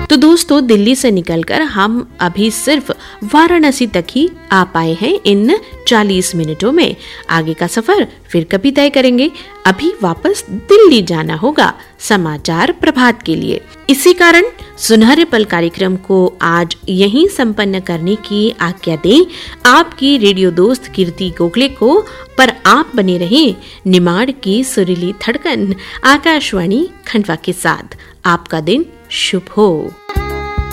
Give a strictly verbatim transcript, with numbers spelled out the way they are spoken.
तो दोस्तों, दिल्ली से निकलकर हम अभी सिर्फ वाराणसी तक ही आ पाए हैं इन चालीस मिनटों में। आगे का सफर फिर कभी तय करेंगे। अभी वापस दिल्ली जाना होगा समाचार प्रभात के लिए। इसी कारण सुनहरे पल कार्यक्रम को आज यहीं संपन्न करने की आज्ञा दें आपकी रेडियो दोस्त कीर्ति गोखले को। पर आप बने रहें निमाड़ की सुरीली धड़कन आकाशवाणी खंडवा के साथ। आपका दिन शुभ हो।